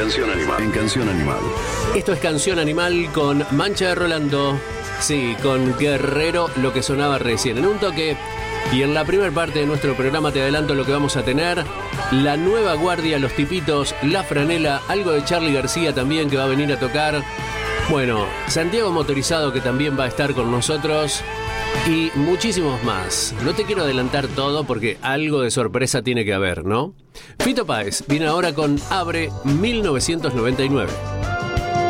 Canción Animal. En Canción Animal. Esto es Canción Animal con Mancha de Rolando. Sí, con Guerrero, lo que sonaba recién. En un toque y en la primera parte de nuestro programa te adelanto lo que vamos a tener. La Nueva Guardia, Los Tipitos, La Franela, algo de Charly García también que va a venir a tocar. Bueno, Santiago Motorizado que también va a estar con nosotros. Y muchísimos más. No te quiero adelantar todo porque algo de sorpresa tiene que haber, ¿no? Fito Páez viene ahora con Abre 1999.